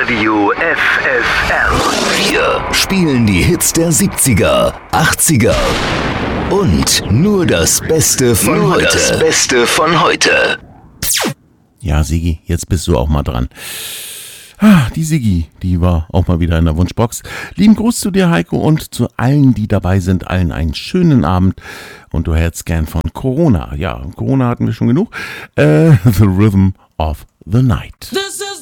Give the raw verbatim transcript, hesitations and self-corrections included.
Radio F F M. Wir spielen die Hits der siebziger, achtziger und nur das Beste von Nur heute. das Beste von heute. Ja, Sigi, jetzt bist du auch mal dran. Ah, die Sigi, die war auch mal wieder in der Wunschbox. Lieben Gruß zu dir, Heiko, und zu allen, die dabei sind, allen einen schönen Abend. Und du hättest gern von Corona. Ja, Corona hatten wir schon genug. Äh, The Rhythm of the Night. This is